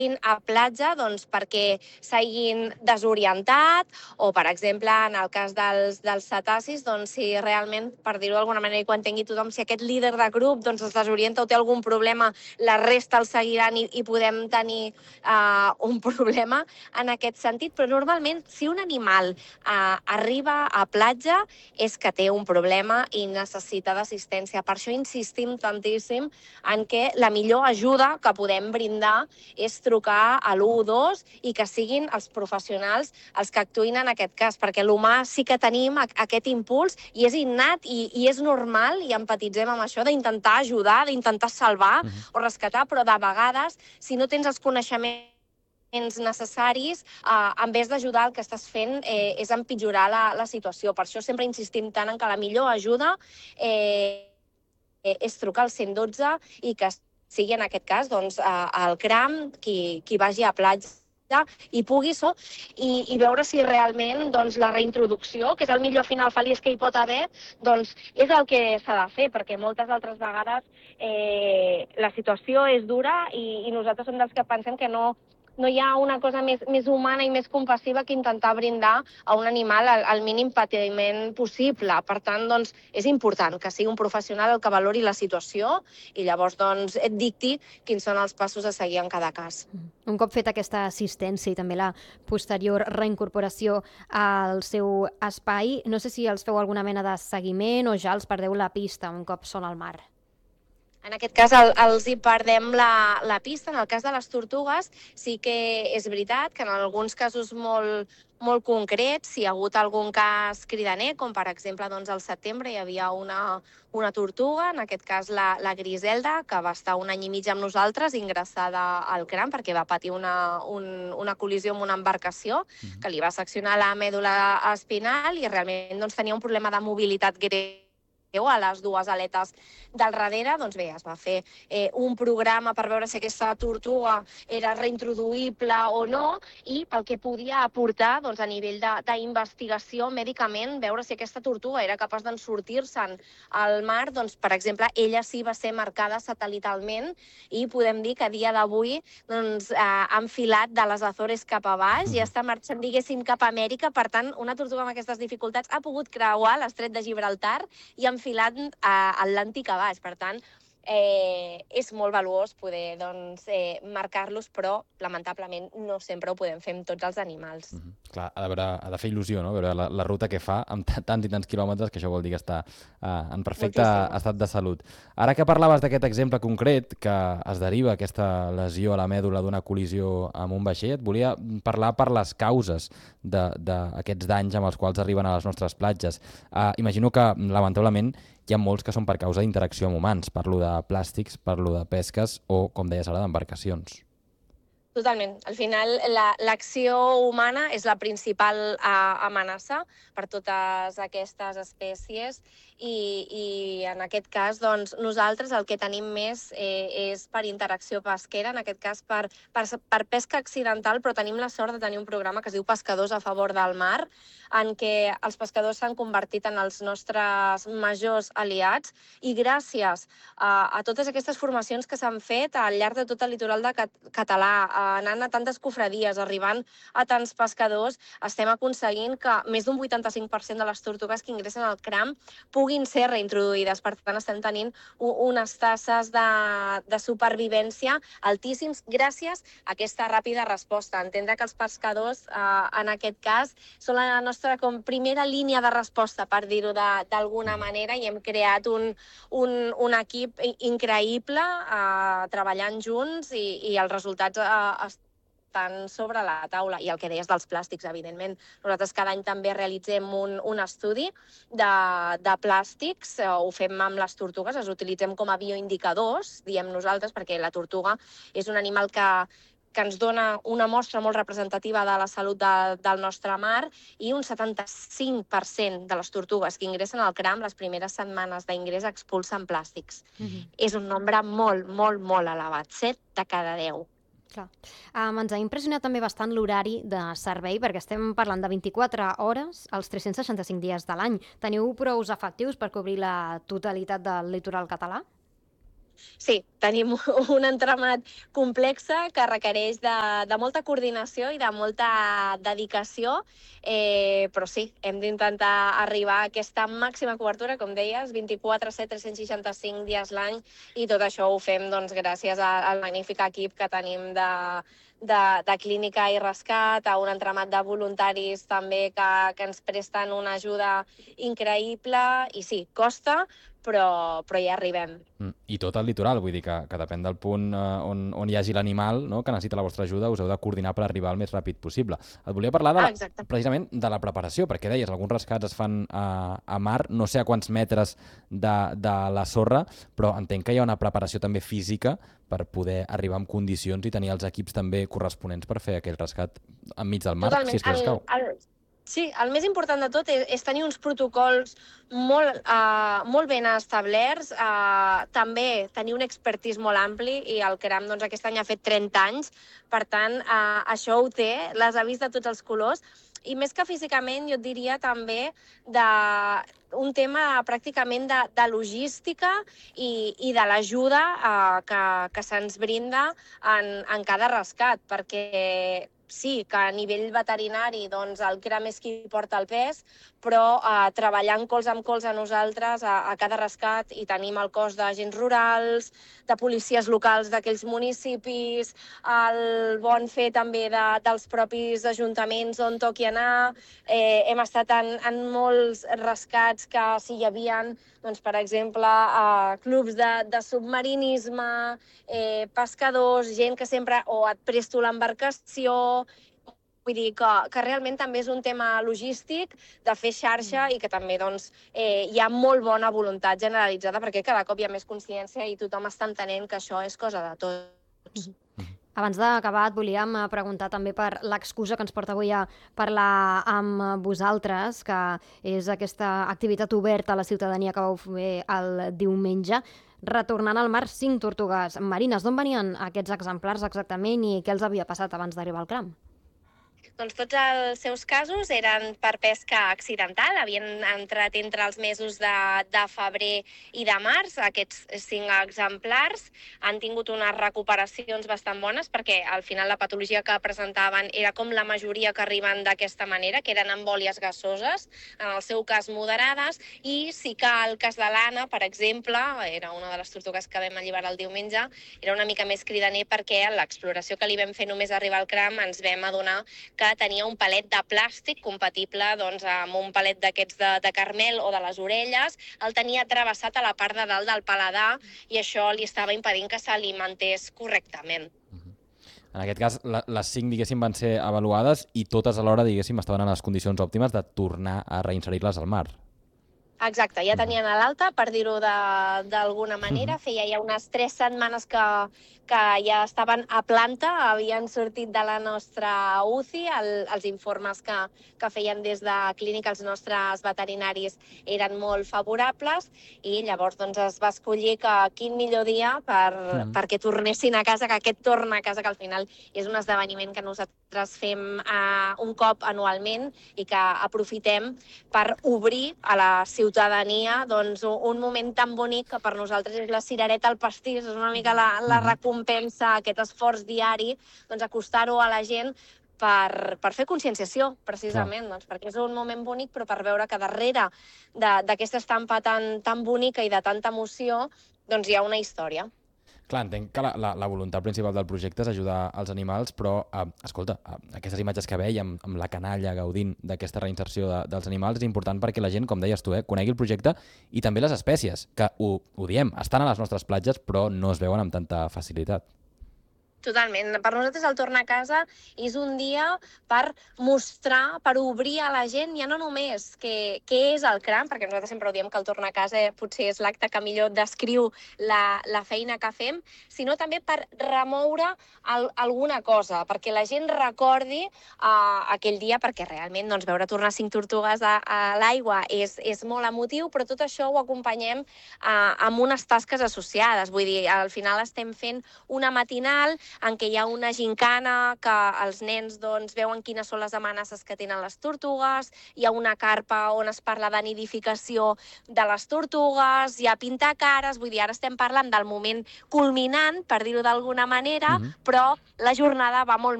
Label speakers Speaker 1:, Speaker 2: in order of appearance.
Speaker 1: a platja doncs, perquè s'hagin desorientat o, per exemple, en el cas dels cetacis, doncs, si realment, per dir-ho d'alguna manera i que ho entengui tothom, si aquest líder de grup doncs, es desorienta o té algun problema, la resta el seguiran i podem tenir un problema en aquest sentit. Però normalment, si un animal arriba a platja, és que té un problema i necessita d'assistència. Per això insistim tantíssim en què la millor ajuda que podem brindar és trucar a l'112 i que siguin els professionals els que actuïn en aquest cas, perquè l'humà sí que tenim aquest impuls i és innat i és normal, i empatitzem amb això, d'intentar ajudar, d'intentar salvar o rescatar, però de vegades, si no tens els coneixements necessaris, en vez d'ajudar, el que estàs fent és empitjorar la situació. Per això sempre insistim tant en que la millor ajuda és trucar al 112 i que sigui en aquest cas doncs, el CRAM qui vagi a platja i pugui i veure si realment doncs, la reintroducció, que és el millor final feliç que hi pot haver, doncs, és el que s'ha de fer, perquè moltes altres vegades la situació és dura i nosaltres som dels que pensem que no hi ha una cosa més humana i més compassiva que intentar brindar a un animal el mínim patiment possible. Per tant, doncs, és important que sigui un professional el que valori la situació i llavors doncs, et dicti quins són els passos a seguir en cada cas.
Speaker 2: Un cop feta aquesta assistència i també la posterior reincorporació al seu espai, no sé si els feu alguna mena de seguiment o ja els perdeu la pista un cop són al mar.
Speaker 1: En aquest cas els hi perdem la pista. En el cas de les tortugues sí que és veritat que en alguns casos molt concrets, si hi ha hagut algun cas cridaner, com per exemple doncs, al setembre hi havia una tortuga, en aquest cas la Griselda, que va estar 1 any i mig amb nosaltres ingressada al CRAM perquè va patir una col·lisió amb una embarcació que li va seccionar la mèdula espinal i realment doncs, tenia un problema de mobilitat greu a les 2 aletes del darrere. Doncs bé, es va fer un programa per veure si aquesta tortuga era reintroduïble o no i pel que podia aportar doncs, a nivell d'investigació mèdicament, veure si aquesta tortuga era capaç d'en sortir-se'n al mar. Doncs, per exemple, ella sí va ser marcada satelitalment i podem dir que a dia d'avui doncs, ha enfilat de les Azores cap a baix i està marxant, diguéssim, cap a Amèrica. Per tant, una tortuga amb aquestes dificultats ha pogut creuar l'estret de Gibraltar i enfilat Atlàntic a baix. Per tant, és molt valuós poder doncs, marcar-los, però lamentablement no sempre ho podem fer amb tots els animals.
Speaker 3: Clar, ha de fer il·lusió, no? Veure la ruta que fa amb tants i tants quilòmetres, que això vol dir que està en perfecte estat de salut. Ara que parlaves d'aquest exemple concret, que es deriva aquesta lesió a la mèdula d'una col·lisió amb un vaixell, et volia parlar per les causes d'aquests danys amb els quals arriben a les nostres platges. Imagino que, lamentablement, hi ha molts que són per causa d'interacció amb humans. Parlo de plàstics, parlo de pesques o, com deies ara, d'embarcacions.
Speaker 1: Totalment. Al final, l'acció humana és la principal amenaça per totes aquestes espècies i en aquest cas, doncs, nosaltres el que tenim més és per interacció pesquera, en aquest cas per pesca accidental, però tenim la sort de tenir un programa que es diu Pescadors a favor del mar, en què els pescadors s'han convertit en els nostres majors aliats i gràcies a totes aquestes formacions que s'han fet al llarg de tot el litoral català, anant a tantes cofradies, arribant a tants pescadors, estem aconseguint que més d'un 85% de les tortugues que ingressen al CRAM puguin ser reintroduïdes. Per tant, estem tenint unes tasses de supervivència altíssims gràcies a aquesta ràpida resposta. Entendre que els pescadors, en aquest cas, són la nostra primera línia de resposta, per dir-ho d'alguna manera, i hem creat un equip increïble treballant junts i els resultats estan sobre la taula. I el que deies dels plàstics, evidentment. Nosaltres cada any també realitzem un estudi de plàstics, ho fem amb les tortugues, els utilitzem com a bioindicadors, diem nosaltres, perquè la tortuga és un animal que ens dona una mostra molt representativa de la salut del nostre mar i un 75% de les tortugues que ingressen al CRAM les primeres setmanes d'ingrés expulsen plàstics. És un nombre molt, molt, molt elevat, 7 de cada 10.
Speaker 2: Clar. Ens ha impressionat també bastant l'horari de servei, perquè estem parlant de 24 hores als 365 dies de l'any. Teniu prous efectius per cobrir la totalitat del litoral català?
Speaker 1: Sí, tenim un entramat complex que requereix de molta coordinació i de molta dedicació, però sí, hem d'intentar arribar a aquesta màxima cobertura, com deies, 24/7, 365 dies l'any, i tot això ho fem doncs, gràcies al magnífic equip que tenim de clínica i rescat, a un entramat de voluntaris també que ens presten una ajuda increïble, i sí, costa, però hi arribem.
Speaker 3: I tot el litoral, vull dir que depèn del punt on hi hagi l'animal, no?, que necessita la vostra ajuda, us heu de coordinar per arribar el més ràpid possible. Et volia parlar precisament de la preparació, perquè deies, alguns rescats es fan a mar, no sé a quants metres de la sorra, però entenc que hi ha una preparació també física per poder arribar en condicions i tenir els equips també corresponents per fer aquell rescat enmig del mar, si és que s'escau.
Speaker 1: Sí, el més important de tot és tenir uns protocols molt ben establerts, també tenir un expertís molt ampli, i el CRAM doncs, aquest any ha fet 30 anys, per tant, això ho té, les ha vist de tots els colors, i més que físicament, jo et diria també un tema pràcticament de logística i de l'ajuda que se'ns brinda en cada rescat, perquè sí, que a nivell veterinari doncs, el CRAM és qui porta el pes, però treballant colze amb colze a nosaltres a cada rescat, i tenim el cos d'agents rurals, de policies locals d'aquells municipis, el bon fer també dels propis ajuntaments on toqui anar. Hem estat en molts rescats que hi havia, doncs, per exemple, clubs de submarinisme, pescadors, gent que sempre o et presto l'embarcació. Vull dir que realment també és un tema logístic de fer xarxa, i que també doncs, hi ha molt bona voluntat generalitzada, perquè cada cop hi ha més consciència i tothom està entenent que això és cosa de tots.
Speaker 2: Abans d'acabar, et volíem preguntar també per l'excusa que ens porta avui a parlar amb vosaltres, que és aquesta activitat oberta a la ciutadania que vau fer el diumenge. Retornant al mar, 5 tortugues marines. D'on venien aquests exemplars exactament i què els havia passat abans d'arribar al CRAM?
Speaker 1: Doncs tots els seus casos eren per pesca accidental, havien entrat entre els mesos de febrer i de març. Aquests 5 exemplars han tingut unes recuperacions bastant bones, perquè al final la patologia que presentaven era com la majoria que arriben d'aquesta manera, que eren embòlies gasoses, en el seu cas moderades, i sí que el cas de l'Anna, per exemple, era una de les tortugues que vam alliberar el diumenge, era una mica més cridaner, perquè a l'exploració que li vam fer només arribar al CRAM ens vam adonar que tenia un palet de plàstic compatible doncs, amb un palet d'aquests de carmel o de les orelles. El tenia travessat a la part de dalt del paladar, i això li estava impedint que s'alimentés correctament.
Speaker 3: En aquest cas, les 5, diguéssim, van ser avaluades i totes alhora, diguéssim, estaven en les condicions òptimes de tornar a reinserir-les al mar.
Speaker 1: Exacte, ja tenien a l'alta, per dir-ho d'alguna manera. Feia ja unes 3 setmanes que ja estaven a planta, havien sortit de la nostra UCI, els informes que feien des de clínica els nostres veterinaris eren molt favorables, i llavors doncs, es va escollir que quin millor dia perquè tornessin a casa, que aquest torn a casa, que al final és un esdeveniment que nosaltres fem un cop anualment i que aprofitem per obrir a la ciutadania doncs, un moment tan bonic que per nosaltres és la cirereta al pastís, és una mica la recompensa, aquest esforç diari, doncs acostar-ho a la gent per fer conscienciació, precisament, doncs, perquè és un moment bonic, però per veure que darrere d'aquesta estampa tan bonica i de tanta emoció doncs hi ha una història.
Speaker 3: Clar, entenc que la voluntat principal del projecte és ajudar els animals, però, escolta, aquestes imatges que veiem amb la canalla gaudint d'aquesta reinserció dels animals és important perquè la gent, com deies tu, conegui el projecte i també les espècies, que ho diem, estan a les nostres platges però no es veuen amb tanta facilitat.
Speaker 1: Totalment. Per nosaltres el tornar a casa és un dia per mostrar, per obrir a la gent ja no només què és el CRAM, perquè nosaltres sempre ho diem que el tornar a casa potser és l'acte que millor descriu la feina que fem, sinó també per remoure alguna cosa, perquè la gent recordi aquell dia, perquè realment doncs, veure tornar 5 tortugues a l'aigua és molt emotiu, però tot això ho acompanyem amb unes tasques associades. Vull dir, al final estem fent una matinal en què hi ha una gincana que els nens doncs, veuen quines són les amenaces que tenen les tortugues, hi ha una carpa on es parla de nidificació de les tortugues, hi ha pintar cares, vull dir, ara estem parlant del moment culminant, per dir-ho d'alguna manera, però la jornada va molt